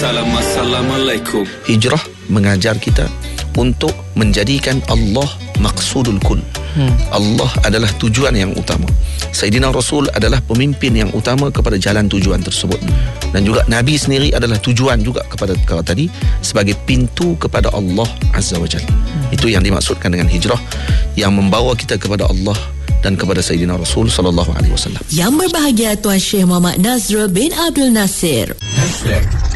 Salam Assalamualaikum. Hijrah mengajar kita untuk menjadikan Allah maqsudul kul. Allah adalah tujuan yang utama. Sayyidina Rasul adalah pemimpin yang utama kepada jalan tujuan tersebut. Dan juga Nabi sendiri adalah tujuan juga kepada kalau tadi sebagai pintu kepada Allah Azza wa Jalla. Itu yang dimaksudkan dengan hijrah, yang membawa kita kepada Allah dan kepada Sayyidina Rasul sallallahu alaihi wasallam. Yang berbahagia Tuan Syekh Muhammad Nazrul bin Abdul Nasir.